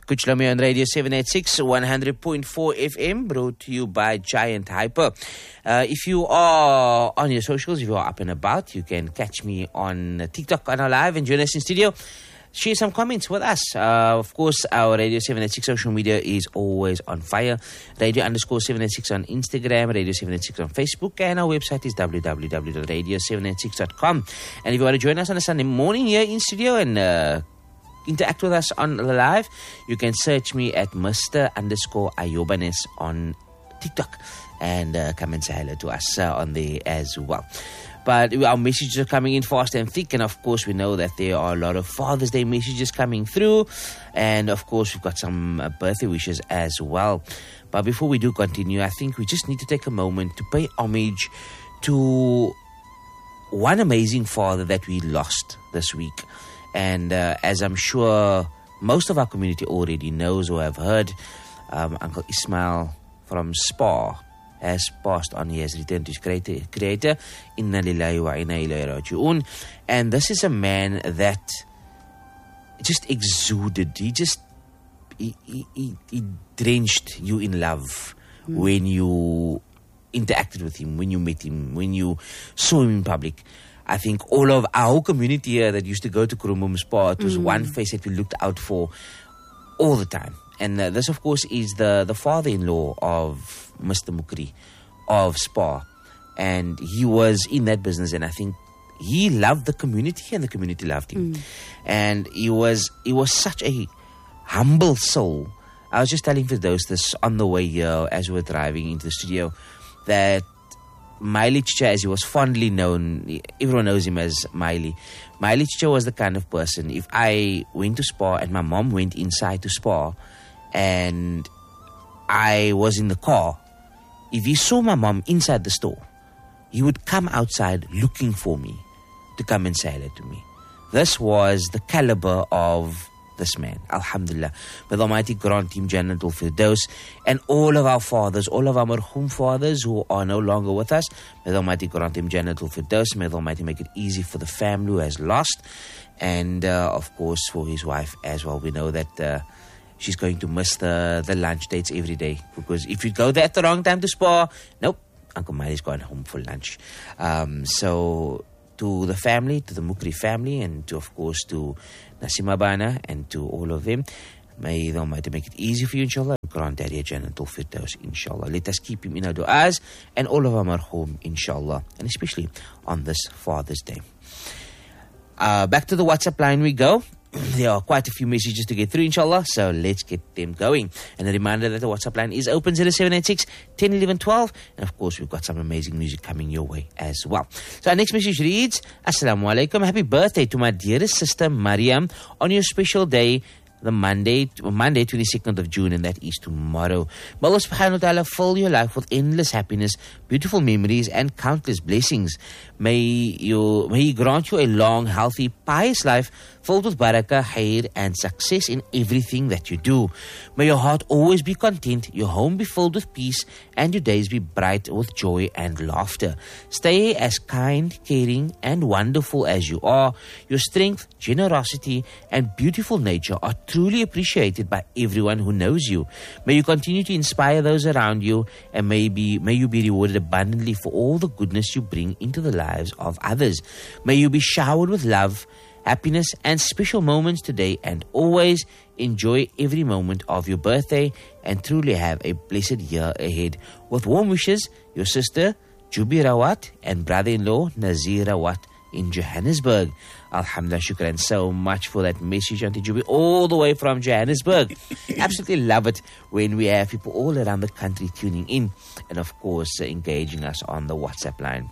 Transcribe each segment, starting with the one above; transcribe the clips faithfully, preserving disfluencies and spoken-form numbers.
Kuchlami on Radio seven eighty-six, one hundred point four F M, brought to you by Giant Hyper. Uh, if you are on your socials, if you are up and about, you can catch me on TikTok on our live and join us in studio. Share some comments with us. Uh, of course, our Radio seven eighty-six social media is always on fire. Radio underscore seven eighty-six on Instagram, Radio seven eighty-six on Facebook, and our website is w w w dot radio seven eighty-six dot com. And if you want to join us on a Sunday morning here in studio and uh, interact with us on the live, you can search me at Mister underscore Ayobanes on TikTok and uh, come and say hello to us uh, on there as well. But our messages are coming in fast and thick, and of course we know that there are a lot of Father's Day messages coming through, and of course we've got some uh, birthday wishes as well. But before we do continue, I think we just need to take a moment to pay homage to one amazing father that we lost this week. And uh, as I'm sure most of our community already knows or have heard, um, Uncle Ismail from Spa has passed on. He has returned to his creator, creator. Inna lillahi wa inna ilayhi raji'un. And this is a man that just exuded. He just he, he, he, he drenched you in love mm. when you interacted with him, when you met him, when you saw him in public. I think all of our whole community here that used to go to Kurumum Spa, it was mm. one face that we looked out for all the time. And uh, this, of course, is the, the father-in-law of Mister Mukri of Spa. And he was in that business, and I think he loved the community and the community loved him. Mm. And he was he was such a humble soul. I was just telling Firdaus this on the way here as we were driving into the studio, that Miley Chicha, as he was fondly known, everyone knows him as Miley. Miley Chicha was the kind of person, if I went to Spa and my mom went inside to Spa and I was in the car, if he saw my mom inside the store, he would come outside looking for me to come and say hello to me. This was the caliber of this man. Alhamdulillah. May the Almighty grant him Jannatul Firdaus, and all of our fathers, all of our marhum fathers who are no longer with us, may the Almighty grant him Jannatul Firdaus. May the Almighty make it easy for the family who has lost, and uh, of course for his wife as well. We know that uh, she's going to miss the, the lunch dates every day, because if you go there at the wrong time to Spa, nope, Uncle Miley's gone home for lunch. Um, so to the family, to the Mukri family, and to, of course, to Nasima Bana and to all of them, may the Almighty make it easy for you, inshallah. Grant Daddy Jannatul Firdaus, inshallah. Let us keep him in our du'as and all of our marhum, inshallah, and especially on this Father's Day. Uh, back to the WhatsApp line we go. There are quite a few messages to get through, inshallah, so let's get them going. And a reminder that the WhatsApp line is open, zero seven eight six, one zero one one, twelve. And of course, we've got some amazing music coming your way as well. So our next message reads, Assalamu alaikum, happy birthday to my dearest sister Mariam on your special day, the Monday, Monday, twenty-second of June, and that is tomorrow. May Allah subhanahu wa ta'ala fill your life with endless happiness, beautiful memories, and countless blessings. May you, may He grant you a long, healthy, pious life filled with barakah, khair, and success in everything that you do. May your heart always be content, your home be filled with peace, and your days be bright with joy and laughter. Stay as kind, caring, and wonderful as you are. Your strength, generosity, and beautiful nature are truly appreciated by everyone who knows you. May you continue to inspire those around you, and may, be, may you be rewarded abundantly for all the goodness you bring into the lives of others. May you be showered with love, happiness, and special moments today, and always enjoy every moment of your birthday, and truly have a blessed year ahead. With warm wishes, your sister Jubi Rawat and brother-in-law Nazir Rawat in Johannesburg. Alhamdulillah, shukran so much for that message, Auntie Jubi, all the way from Johannesburg. Absolutely love it when we have people all around the country tuning in, and of course uh, engaging us on the WhatsApp line.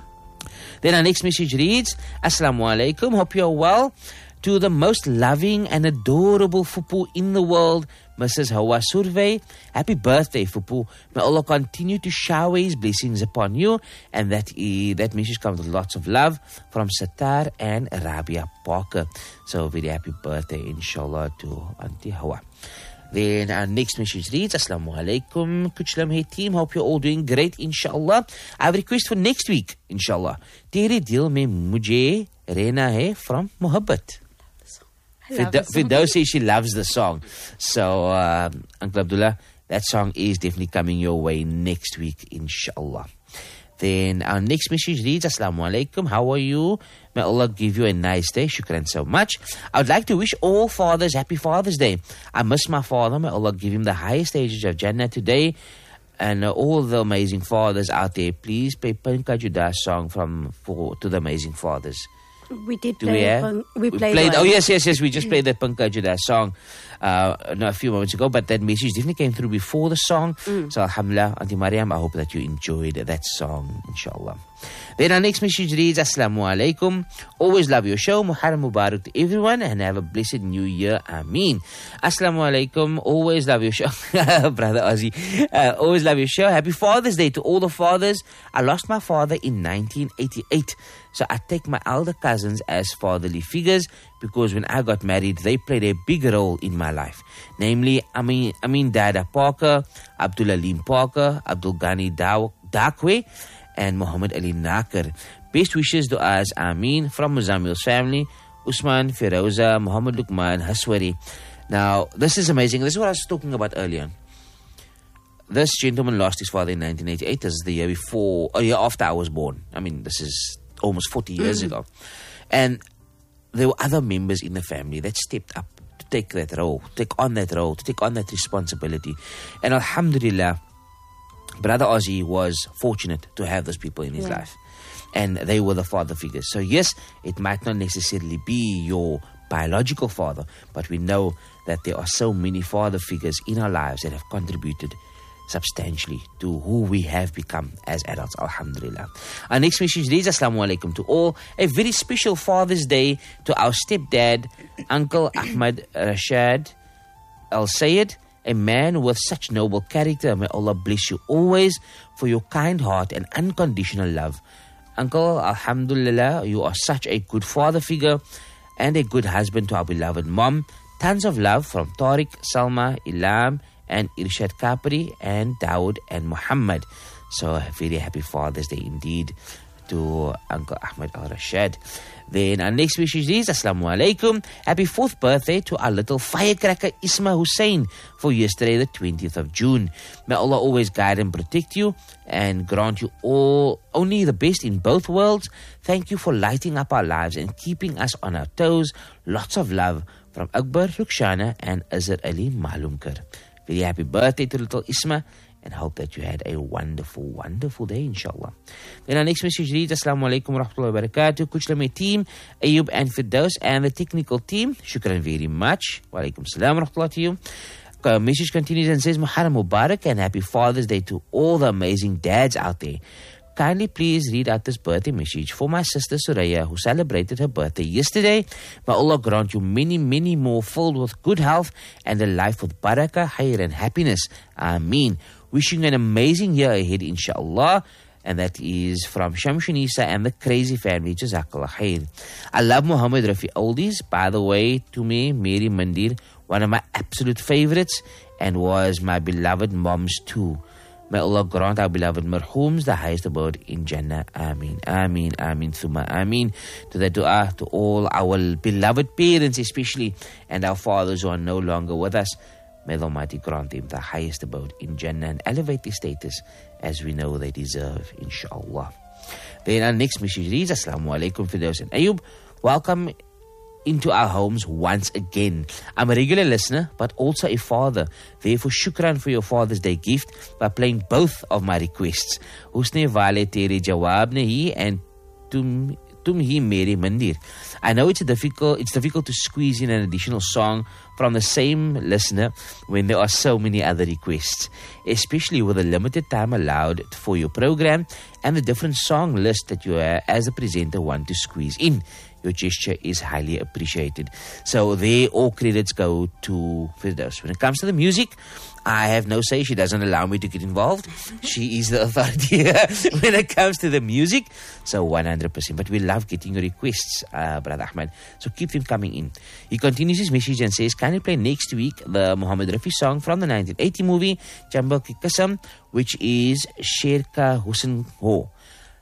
Then our next message reads, Assalamu alaikum, hope you are well. To the most loving and adorable Fupu in the world, Missus Hawa Survey, happy birthday, Fupu. May Allah continue to shower His blessings upon you. And that is, that message comes with lots of love from Satar and Rabia Parker. So very happy birthday, inshallah, to Auntie Hawa. Then our next message reads, Assalamu alaikum, Kuchlam Hey team, hope you're all doing great, inshallah. I have a request for next week, inshallah. Tere dil mein mujhe rehna hai from Muhabbat. Fido says she loves the song. So, uh, Uncle Abdullah, that song is definitely coming your way next week, inshallah. Then our next message reads, Assalamu alaikum, how are you? May Allah give you a nice day. Shukran so much. I would like to wish all fathers happy Father's Day. I miss my father. May Allah give him the highest stages of Jannah today. And uh, all the amazing fathers out there, please play Panka Judas song from for to the amazing fathers. We did Do play we, it. uh, We, we played, played one. Oh, yes, yes, yes. We just played that Panka Judas song uh, no, a few moments ago. But that message definitely came through before the song. Mm. So, alhamdulillah, Auntie Mariam, I hope that you enjoyed that song, inshallah. Then our next message reads, Assalamu alaikum. Always love your show. Muharram Mubarak to everyone and have a blessed new year. Ameen. Assalamu alaikum. Always love your show. Brother Ozzy. Uh, always love your show. Happy Father's Day to all the fathers. I lost my father in nineteen eighty-eight. So I take my elder cousins as fatherly figures because when I got married, they played a big role in my life. Namely, Amin, Amin Dada Parker, Abdul Alim Parker, Abdul Ghani Daw- Dakwe, and Muhammad Ali Nakar. Best wishes to us, Ameen, from Muzamil's family, Usman, Firoza, Muhammad Lukman, Haswari. Now, this is amazing. This is what I was talking about earlier. This gentleman lost his father in nineteen eighty-eight. This is the year before, a year after I was born. I mean, this is almost forty years ago. And there were other members in the family that stepped up to take that role, to take on that role, to take on that responsibility. And alhamdulillah, Brother Ozzy was fortunate to have those people in his Yeah. life. And they were the father figures. So yes, it might not necessarily be your biological father, but we know that there are so many father figures in our lives that have contributed substantially to who we have become as adults, alhamdulillah. Our next message reads, Assalamu alaikum to all. A very special Father's Day to our stepdad, Uncle Ahmad Rashad Al-Sayed, a man with such noble character. May Allah bless you always for your kind heart and unconditional love. Uncle, alhamdulillah, you are such a good father figure and a good husband to our beloved mom. Tons of love from Tariq, Salma, Ilam, and Irshad Kapri, and Dawood and Muhammad. So a very happy Father's Day indeed to Uncle Ahmed Al-Rashad. Then our next message is, Assalamu alaikum. Happy fourth birthday to our little firecracker Isma Hussein for yesterday, the twentieth of June. May Allah always guide and protect you and grant you all only the best in both worlds. Thank you for lighting up our lives and keeping us on our toes. Lots of love from Akbar, Rukshana, and Azhar Ali Malumkar. Very happy birthday to little Isma, and hope that you had a wonderful, wonderful day, inshallah. Then our next message reads, Assalamu alaikum wa rahmatullahi wa barakatuh. Kuchlame team, Ayub and Firdaus, and the technical team, shukran very much. Wa alaikum salam wa rahmatullahi to you. Uh, message continues and says, Muharram Mubarak and happy Father's Day to all the amazing dads out there. Kindly please read out this birthday message for my sister Suraya, who celebrated her birthday yesterday. May Allah grant you many, many more filled with good health and a life with barakah, khair and happiness. Ameen. Wishing an amazing year ahead, inshallah. And that is from Shamshunisa and the Crazy Family. Jazakallah khair. I love Muhammad Rafi Oldies. By the way, to me, Mary Mandir, one of my absolute favorites, and was my beloved mom's too. May Allah grant our beloved marhooms the highest abode in Jannah. Ameen, Ameen, Ameen, Thumma Ameen. To the dua to all our beloved parents especially, and our fathers who are no longer with us. May the Almighty grant them the highest abode in Jannah and elevate their status as we know they deserve, inshallah. Then our next message reads, Assalamu alaikum Firdaus and Ayub. Welcome into our homes once again. I'm a regular listener, but also a father. Therefore, shukran for your Father's Day gift by playing both of my requests. Usne wale tere jawab nahi and tum tum hi mere mandir. I know it's a difficult it's difficult to squeeze in an additional song from the same listener when there are so many other requests, especially with the limited time allowed for your program and the different song list that you uh, as a presenter want to squeeze in. Your gesture is highly appreciated. So there, all credits go to Firdaus. When it comes to the music, I have no say. She doesn't allow me to get involved. She is the authority when it comes to the music. So one hundred percent. But we love getting your requests, uh, Brother Ahmed. So keep them coming in. He continues his message and says, can you play next week the Muhammad Rafi song from the nineteen eighty movie, Chambal Ki Qasam, which is Sher Ka Husn Ho.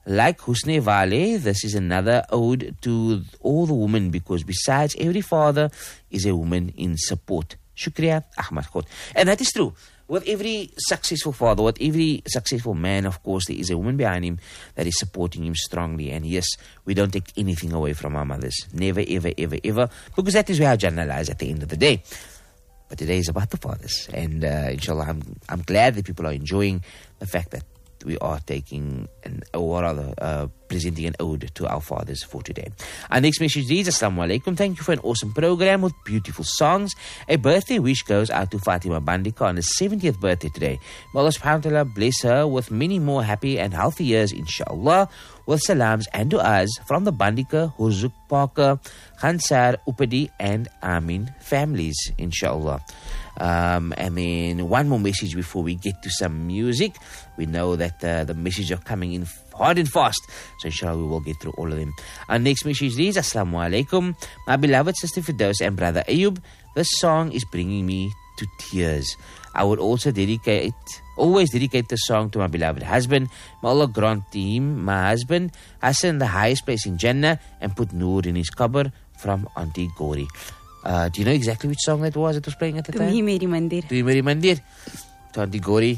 Like Husne Wale, this is another ode to all the women, because besides every father is a woman in support. Shukriya, Ahmad Khot. And that is true. With every successful father, with every successful man, of course, there is a woman behind him that is supporting him strongly. And yes, we don't take anything away from our mothers. Never, ever, ever, ever. Because that is where our Jannah lies at the end of the day. But today is about the fathers. And uh, inshallah, I'm, I'm glad that people are enjoying the fact that we are taking an, or rather uh, presenting an ode to our fathers for today. Our next message reads, Assalamu alaikum. Thank you for an awesome program with beautiful songs. A birthday wish goes out to Fatima Bandika on her seventieth birthday today. May Allah subhanahu wa ta'ala bless her with many more happy and healthy years, inshallah. With salams and du'as from the Bandika, Huzuk Parker, Khansar, Upadi and Amin families, inshallah. Um, and then one more message before we get to some music. We know that uh, the messages are coming in hard and fast, so inshallah we will get through all of them. Our next message reads, Assalamu alaikum. My beloved sister Firdaus and brother Ayub, this song is bringing me to tears. I would also dedicate, always dedicate the song to my beloved husband. May Allah grant him, my husband, Hassan, the highest place in Jannah, and put Noor in his qabr, from Auntie Gori. Uh, do you know exactly which song that was that was playing at the time? Tumhi Meri Mandir. Tumhi Meri Mandir. To Auntie Gori,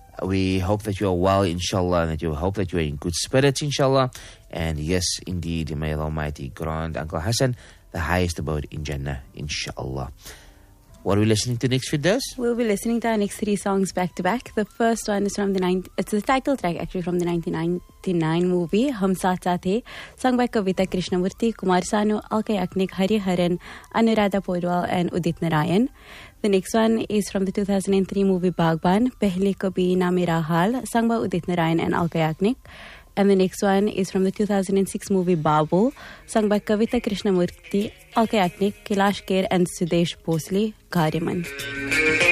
we hope that you are well, inshallah, and that you hope that you are in good spirits, inshallah. And yes, indeed, may Allah Almighty grant Uncle Hassan the highest abode in Jannah, inshallah. What are we listening to next, Firdaus? We'll be listening to our next three songs back to back. The first one is from the nine. It's the title track actually from the nineteen ninety-nine movie Hum Saath Saath Hai, sung by Kavita Krishnamurthy, Kumar Sanu, Alka Yagnik, Hari Haran, Anuradha Podwal, and Udit Narayan. The next one is from the two thousand three movie Baghban, Pehle Kabhi Na Mera Hal, sung by Udit Narayan and Alka Yagnik. And the next one is from the two thousand six movie Babu, sung by Kavita Krishnamurthy, Alka Yagnik, Kailash Kher and Sudesh Bhosle, Ghariman.